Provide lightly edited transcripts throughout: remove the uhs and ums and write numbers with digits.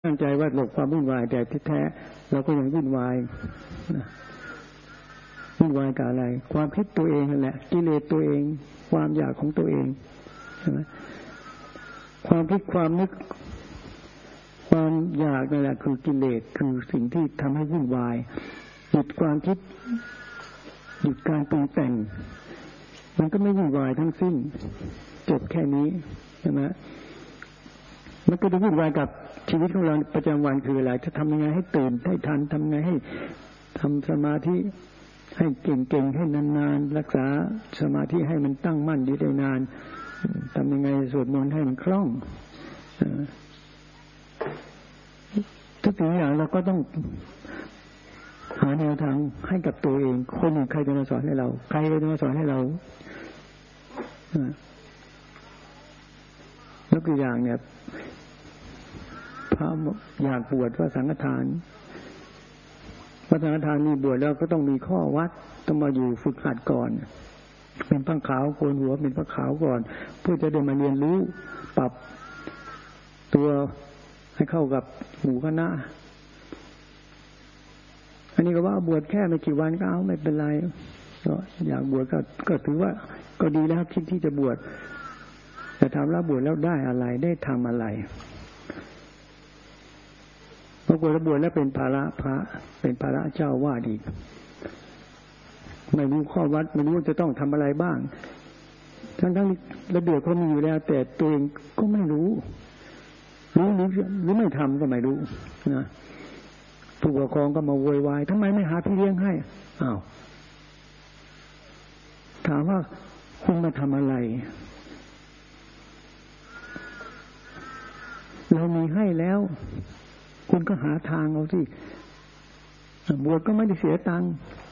ตั้งใจว่าหลบความวุ่นวายแต่แท้เราก็ยังวุ่นวายวุ่นวายกับอะไรความคิดตัวเองนั่นแหละกิเลสตัวเองความอยากของตัวเองใช่ไหมความคิดความนึกความอยากนั่นแหละคือกิเลสคือสิ่งที่ทำให้วุ่นวายหยุดความคิดหยุดการปรุงแต่งมันก็ไม่วุ่นวายทั้งสิ้นจบแค่นี้ใช่ไหมมันก็จะวุ่นวายกับชีวิตของเราประจำวันคืออะไรจะทำยังไงให้ตื่นให้ทันทำยังไงให้ทำสมาธิให้เก่งๆให้นานๆรักษาสมาธิให้มันตั้งมั่นได้นานทำยังไงสวดมนต์ให้มันคล่องทุกสิ่งอย่างเราก็ต้องหาแนวทางให้กับตัวเองคนอื่นใครจะมาสอนให้เราใครจะมาสอนให้เรายกตัวอย่างเนี่ยพระอยากบวชพระสังฆทานนี่บวชแล้วก็ต้องมีข้อวัดต้องมาอยู่ฝึกหัดก่อนเป็นผ้าขาวโกนหัวเป็นผ้าขาวก่อนเพื่อจะได้มาเรียนรู้ปรับตัวให้เข้ากับหมู่คณะอันนี้ก็ว่าบวชแค่ไม่กี่วันก็เอาไม่เป็นไรก็อยากบวชก็ถือว่าก็ดีแล้วคิดที่จะบวชแต่ถามแล้วบวชแล้วได้อะไรได้ทำอะไรพอบวชแล้วเป็นภาระพระเป็นภาระเจ้าวาดอีกไม่รู้ข้อวัดไม่รู้จะต้องทำอะไรบ้างทั้งระเบียบเขามีอยู่แล้วแต่ตัวเองก็ไม่รู้หรือไม่ทำก็ไม่รู้นะผู้ปกครองก็มาโวยวายทำไมไม่หาพี่เลี้ยงให้อ้าวถามว่าคุณมาทำอะไรเรามีให้แล้วคุณก็หาทางเอาสิบวชก็ไม่ได้เสียตังค์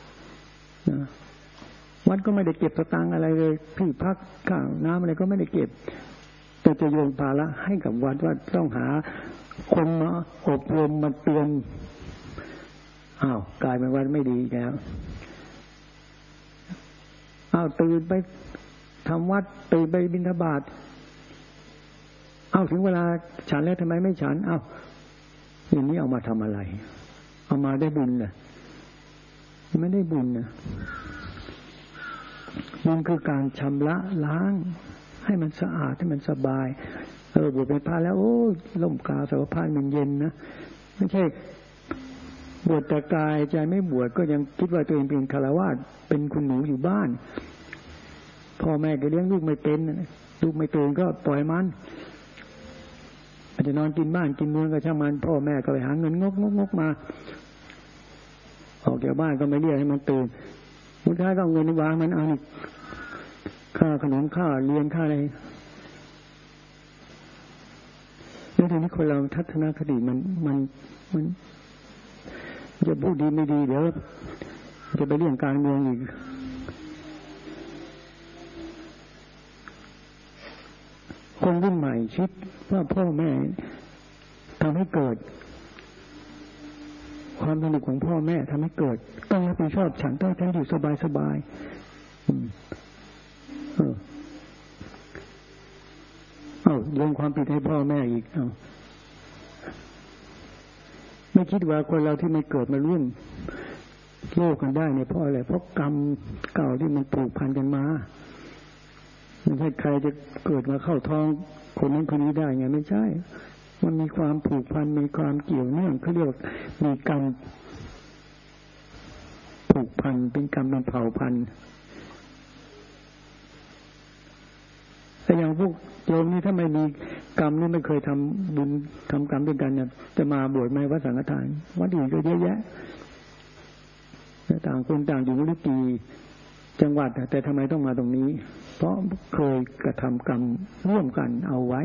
วัดก็ไม่ได้เก็บสตังค์อะไรเลยที่พักข้าวน้ำอะไรก็ไม่ได้เก็บแต่จะโยนภาระให้กับวัดว่าต้องหาคนมาอบรมมาเตือนอ้าวกลายเป็นวัดไม่ดีแล้วอ้าวตื่นไปทำวัดตื่นไปบิณฑบาตอ้าวถึงเวลาฉันแล้วทำไมไม่ฉันอ้าวอย่างนี้เอามาทำอะไรเอามาได้บุญเหรอไม่ได้บุญนะบุญคือการชำระล้างให้มันสะอาดให้มันสบายบวชเป็นพระแล้วโอ้ล่มกาสาวพานมันเย็นนะไม่ใช่บวชแต่กายใจไม่บวชก็ยังคิดว่าตัวเองเป็นฆราวาสเป็นคุณหนูอยู่บ้านพ่อแม่ก็เลี้ยงลูกไม่เป็นลูกไม่ตื่นก็ปล่อยมันอาจจะนอนกินบ้านกินเมืองก็ช่างมันพ่อแม่ก็ไปหาเงินงกมาออกจากบ้านก็ไม่เรียกให้มันตื่นสุดท้ายก็เอาเงินวางมันเอานี่ค่าขนมค่าเรียนค่าอะไรแล้วทีนี้คนเราทัศนคติมันจะพูดดีไม่ดีเดี๋ยวจะไปเรื่องการเมืองอีกคนรุ่นใหม่คิดว่าพ่อแม่ทำให้เกิดความสนุกของพ่อแม่ทำให้เกิดต้องรับผิดชอบฉันต้องใช้อยู่สบายลงความผิดให้พ่อแม่อีกไม่คิดว่าคนเราที่ไม่เกิดมาร่วมโลกกันได้เนี่ยเพราะอะไรเพราะกรรมเก่าที่มันผูกพันกันมาไม่ใช่ใครจะเกิดมาเข้าท้องคนนั้นคนนี้ได้ไงไม่ใช่มันมีความผูกพันมีความเกี่ยวเนื่องเขาเรียกมีกรรมผูกพันเป็นกรรมมันเผ่าพันธุ์แต่อย่างพวกโยมนี่ถ้าไม่มีกรรมนี่ไม่เคยทำบุญทำกรรมด้วยกันเนี่ยจะมาบวชไหมวัดสังฆทานวัดอื่นก็เยอะแยะต่างคนต่างอยู่ไม่รู้กี่จังหวัดแต่ทำไมต้องมาตรงนี้เพราะเคยกระทำกรรมร่วมกันเอาไว้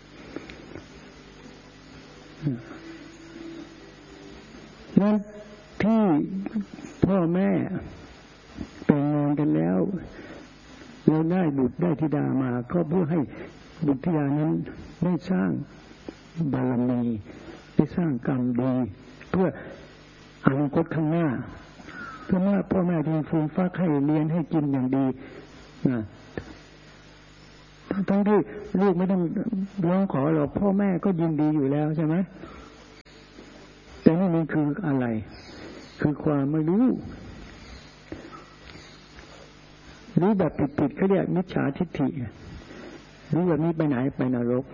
นั้นที่พ่อแม่แต่งงานกันแล้วเราได้บุตรได้ธิดามาก็เพื่อให้บุตรธิดานั้นได้สร้างบารมีได้สร้างกรรมดีเพื่ออนาคตข้างหน้าเพื่อว่าพ่อแม่ที่ฟูมฟักให้เรียนให้กินอย่างดีนะทั้งที่ลูกไม่ต้องร้องขอหรอกพ่อแม่ก็ยินดีอยู่แล้วใช่ไหมนี่คืออะไรคือความไม่รู้แบบผิดๆเขาเรียกมิจฉาทิฏฐิรู้แบบนี้ไปไหนไปนรก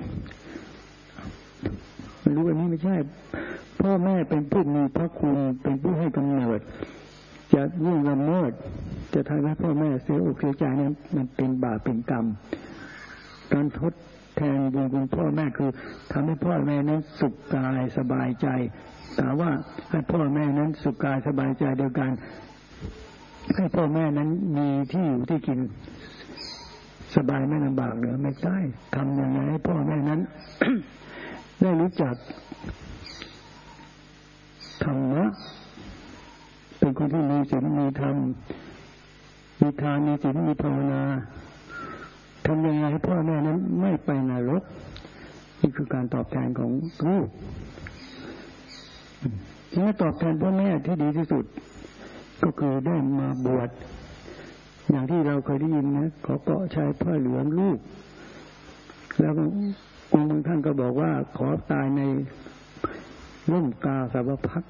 รู้แบบนี้ไม่ใช่พ่อแม่เป็นผู้มีพระคุณเป็นผู้ให้กำเนิดจะยุ่งละเมิดจะทำให้พ่อแม่เสียอกเสียใจนั้นมันเป็นบาปเป็นกรรมการทดแทนบุญคุณพ่อแม่คือทำให้พ่อแม่นั้นสุขกายสบายใจแต่ว่าให้พ่อแม่นั้นสุขกายสบายใจเดียวกันให้พ่อแม่นั้นมีที่อยู่ที่กินสบายไม่ลำบากหรือไม่ได้ทำยังไงให้พ่อแม่นั้น ได้รู้จักธรรมะเป็นคนที่มีศีลมีธรรมมีทานมีศีลมีภาวนาทำยังไงให้พ่อแม่นั้นไม่ไปนรกนี่คือการตอบแทนของลูกที่ตอบแทนพ่อแม่ที่ดีที่สุดก็คือได้มาบวชอย่างที่เราเคยได้ยินนะขอเกาะชายผ้าเหลืองลูกแล้วองค์บางท่านก็บอกว่าขอตายในร่มกาสาวพัก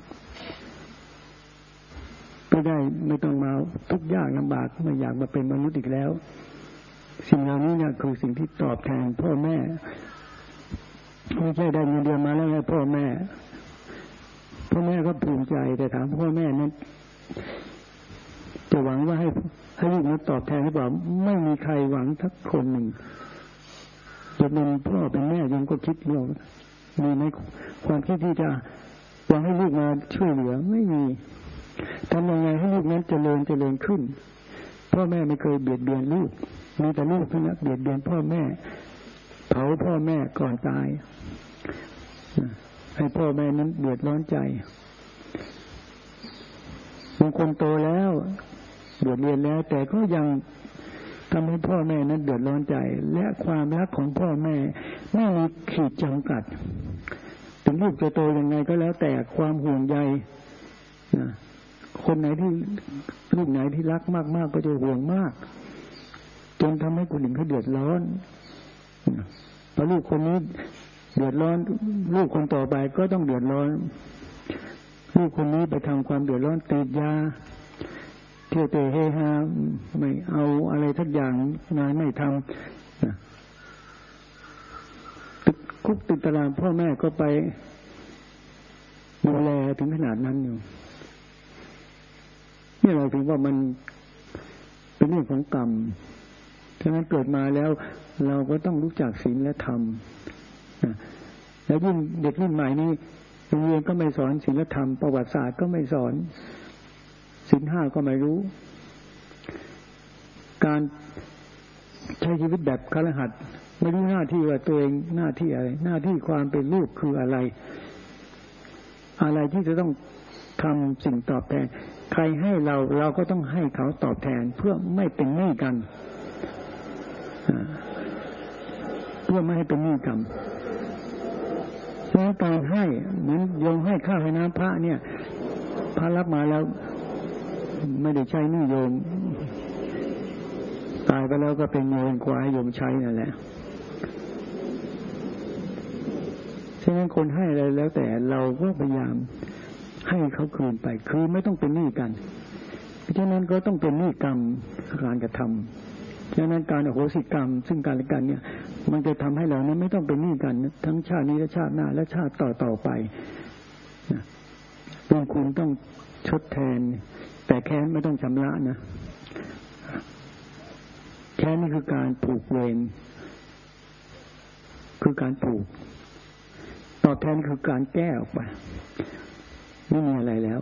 ก็ได้ไม่ต้องมาทุกข์ยากลำบากไม่อยากมาเป็นมนุษย์อีกแล้วสิ่งเหล่านี้เนี่ยคือสิ่งที่ตอบแทนพ่อแม่ไม่ใช่ได้เงินเดือนมาแล้วให้พ่อแม่ก็ภูมิใจแต่ถามพ่อแม่นั้นจะหวังว่าให้ลูกนั้นตอบแทนหรือเปล่าไม่มีใครหวังทักคนหนึ่งจะเป็นพ่อเป็นแม่ยังก็คิดว่ามีไหมความคิดที่จะหวังให้ลูกมาช่วยเหลือไม่มีทำยังไงให้ลูกนั้นเจริญขึ้นพ่อแม่ไม่เคยเบียดเบียนลูกมีแต่ลูกเท่านั้นเบียดเบียนพ่อแม่เผาพ่อแม่ก่อนตายให้พ่อแม่นั้นเดือดร้อนใจบางคนโตแล้วบวชเรียนแล้วแต่ก็ยังทำให้พ่อแม่นั้นเดือดร้อนใจและความรักของพ่อแม่ไม่มีขีดจำกัดถึงลูกจะโตยังไงก็แล้วแต่ความห่วงใยคนไหนที่ลูกไหนที่รักมากๆก็จะห่วงมากจนทำให้คนอื่นเขาเดือดร้อนพอลูกคนนี้เดือดร้อนลูกคนต่อไปก็ต้องเดือดร้อนลูกคนนี้ไปทำความเดือดร้อนติดยาเที่ยวเตะเฮฮาไม่เอาอะไรทักอย่างงานไม่ทำติดคุกติดตารางพ่อแม่ก็ไปดูแลถึงขนาดนั้นอยู่นี่เราถึงว่ามันเป็นเรื่องของกรรมฉะนั้นเกิดมาแล้วเราก็ต้องรู้จักศีลและธรรมแล้วยิ่งเด็กรุ่นใหม่นี้โรงเรียนก็ไม่สอนศีลธรรมประวัติศาสตร์ก็ไม่สอนศีลห้าก็ไม่รู้การใช้ชีวิตแบบคฤหัสถ์ไม่รู้หน้าที่ว่าตัวเองหน้าที่อะไรหน้าที่ความเป็นลูกคืออะไรที่จะต้องทำสิ่งตอบแทนใครให้เราก็ต้องให้เขาตอบแทนเพื่อไม่เป็นหนี้กันเพื่อไม่ให้เป็นหนี้กันเพราะการให้เหมือนโยมให้ข้าวให้น้ำพระเนี่ยพระรับมาแล้วไม่ได้ใช้หนี้โยมตายไปแล้วก็เป็นเงินควายโยมใช้นั่นแหละฉะนั้นคนให้อะไรแล้วแต่เราก็พยายามให้เขาคืนไปคือไม่ต้องเป็นหนี้กันฉะนั้นก็ต้องเป็นหนี้กรรมการกระทำฉะนั้นการอโหสิกรรมซึ่งกันและกันเนี่ยมันจะทำให้เรานั้นไม่ต้องเป็นหนี้กันทั้งชาตินี้และชาติหน้าและชาติต่อไปบุญคุณต้องชดแทนแต่แค้นไม่ต้องชำระนะแค้นนี่คือการผูกเวรคือการผูกตอบแทนคือการแก้ออกไปไม่มีอะไรแล้ว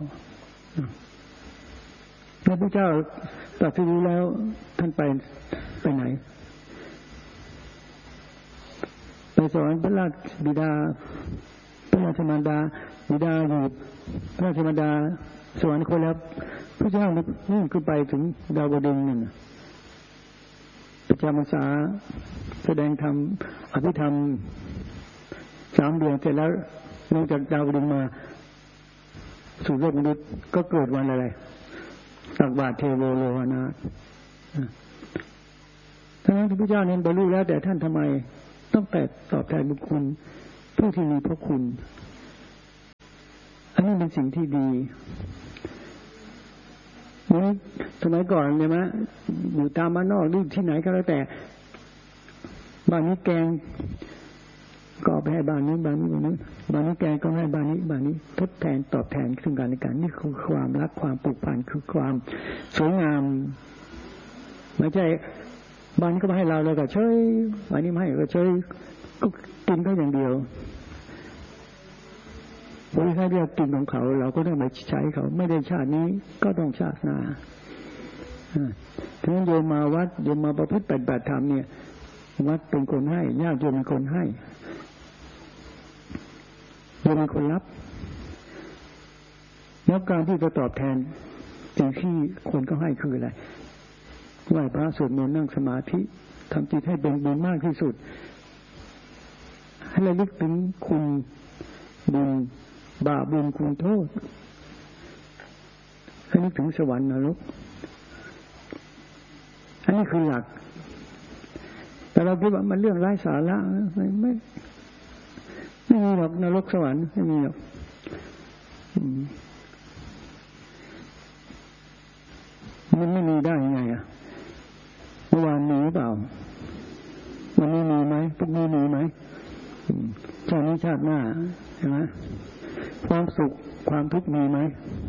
พระพุทธเจ้าตรัสรู้แล้วท่านไปไหนไปสอนพระราชบิดาพระราชมารดาบิดาอยู่พระราชมารดาสวรรคตแล้วพระเจ้านี่คือไปถึงดาวดึงส์นั่นประจำพรรษาแสดงธรรมอภิธรรม3 เดือนเสร็จแล้วลงจากดาวดึงส์มาสู่โลกมนุษย์ก็เกิดวันอะไรตักบาตรเทโวโลหนะทั้งนั้นพระเจ้าเนี่ยบรรลุแล้วแต่ท่านทำไมต้องแต่ตอบแทนบุญคุณผู้ที่มีพระคุณอันนี้เป็นสิ่งที่ดีนี่สมัยก่อนเนี่ยมั้ยอยู่ตามบ้านนอกหรือที่ไหนก็แล้วแต่บ้านนี้แกงก็เอาไปให้บ้านนี้บ้านนี้บ้านนี้บ้านนี้แกงก็ให้บ้านนี้บ้านนี้ทดแทนตอบแทนซึ่งกันและกันนี่คือความรักความผูกพันคือความสวยงามไม่ใช่บ้านนี้ก็มาให้เราเลยก็เฉยบ้านนี้มาให้ก็เฉยก็กินก็อย่างเดียวบริษัทเรียกกินของเขาเราก็ต้องไปใช้เขาไม่ได้ชาตินี้ก็ต้องชาติหน้าถึงโยมมาวัดโยมมาประพฤติปฏิบัติธรรมเนี่ยวัดเป็นคนให้ญาติโยมเป็นคนให้โยมเป็นคนรับแล้วการที่จะตอบแทนสิ่งที่คนก็ให้คืออะไรไหว้พระสวดมนต์นั่งสมาธิทำจิตให้เป็นบุญมากที่สุดให้ระลึกถึงคุณบุญบาปบุญคุณโทษให้นึกถึงสวรรค์นรกอันนี้คือหลักแต่เราคิดว่ามันเรื่องไร้สาระไม่มีหรอกนรกสวรรค์ไม่มีหรอกมันไม่มีได้ยังไงอ่ะเมื่อวานมีหรือเปล่าวันนี้มีไหมพรุ่งนี้มีไหมชาตินี้ชาติหน้าใช่ไหมความสุขความทุกข์มีไหม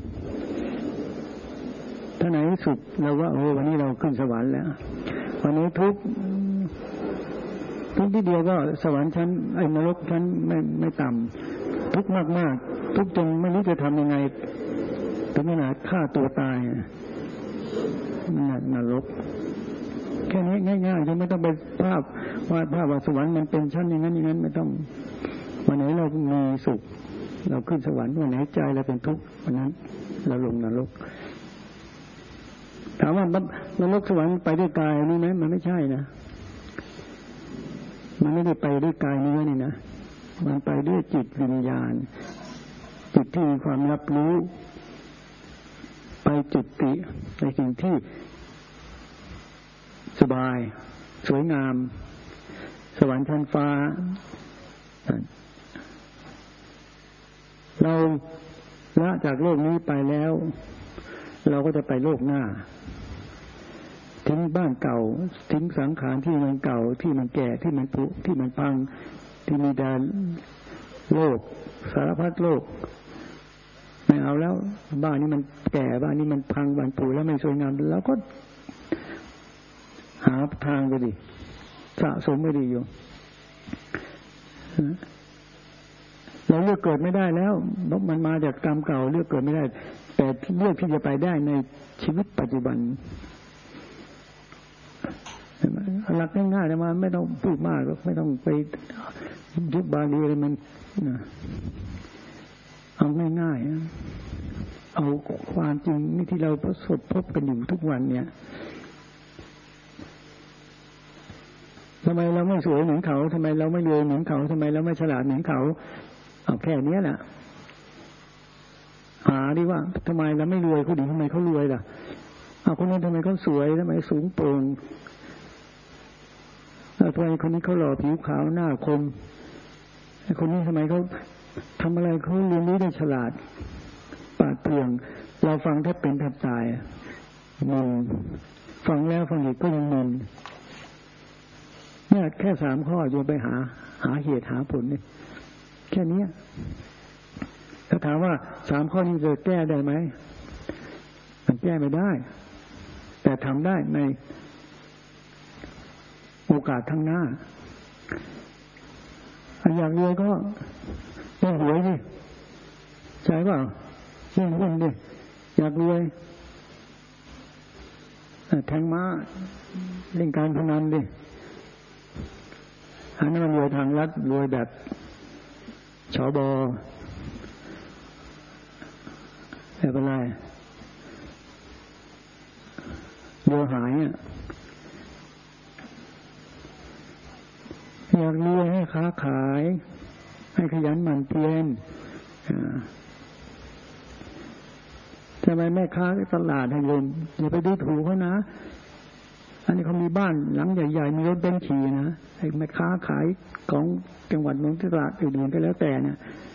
ถ้าไหนสุขเราว่าโอ้วันนี้เราขึ้นสวรรค์แล้ววันนี้ทุกข์ที่เดียวก็สวรรค์ชั้นไอ้นรกชั้นไม่ต่ำทุกข์มากๆทุกข์จนไม่รู้จะทำยังไงถึงขนาดฆ่าตัวตายนรกแค่นี้ง่ายๆยังไม่ต้องไปภาพว่าสวรรค์มันเป็นชั้นอย่างนั้นไม่ต้องวันไหนเรามีสุขเราขึ้นสวรรค์วันไหนใจเราเป็นทุกข์วันนั้นเราลงนรกถามว่านรกสวรรค์ไปด้วยกายนี่ไหมมันไม่ใช่นะมันไม่ได้ไปด้วยกายเนื้อนี่นะมันไปด้วยจิตวิญญาณจิตที่มีความรับรู้ไปจุติในสิ่งที่สบายสวยงามสวรรค์ชั้นฟ้าเราละจากโลกนี้ไปแล้วเราก็จะไปโลกหน้าทิ้งบ้านเก่าทิ้งสังขารที่มันเก่าที่มันแก่ที่มันผุที่มันพังที่มีแต่โลกสารพัดโลกไม่เอาแล้วบ้านนี้มันแก่บ้านนี้มันพังบ้านผุแล้วไม่สวยงามแล้วก็หาทางไปดิสะสมไปดิอยู่เราเลือกเกิดไม่ได้แล้วเพราะมันมาจากกรรมเก่าเลือกเกิดไม่ได้แต่เลือกที่จะไปได้ในชีวิตปัจจุบันหลักง่ายๆนะมันไม่ต้องพูดมากหรอกไม่ต้องไปยุบบาลีอะไรมันเอาง่ายๆเอาความจริงนี่ที่เราประสบพบกันอยู่ทุกวันเนี่ยทำไมเราไม่สวยเหมือนเขาทำไมเราไม่รวยเหมือนเขาทำไมเราไม่ฉลาดเหมือนเขาเอาแค่นี้แหละหาดิว่าทำไมเราไม่รวยคนอื่นทำไมเขารวยล่ะเอาคนนั้นทำไมเขาสวยทำไมสูงโปร่งทำไมคนนี้เขาหล่อผิวขาวหน้าคมไอ้คนนี้ทำไมเขาทำอะไรเขาเรียนรู้ได้ฉลาดปราดเปรื่องเราฟังแทบเป็นแทบตายมึนฟังแล้วฟังอีกก็ยังมึนเนี่ยแค่3 ข้อโยมไปหาเหตุหาผลเนี่ยแค่นี้ถ้าถามว่า3 ข้อนี้จะแก้ได้ไหมมันแก้ไม่ได้แต่ทำได้ในโอกาสข้างหน้าอยากรวยก็เล่นหวยดิใช่เปล่าเล่นหุ้นดิอยากรวยแทงม้าเล่นการพนันดิอันนั้นมันรวยทางลัดรวยแบบชบแบบอะไรโยหายอยากรวยให้ค้าขายให้ขยันหมั่นเพียรทำไมแม่ค้าตลาดให้โยมอย่าไปดูถูกเขานะอันนี้เขามีบ้านหลังใหญ่ๆมีรถเบนซ์ขี่นะให้แม่ค้าขายของจังหวัดนนทบุรีตลาดอื่นๆก็แล้วแต่เนี่ย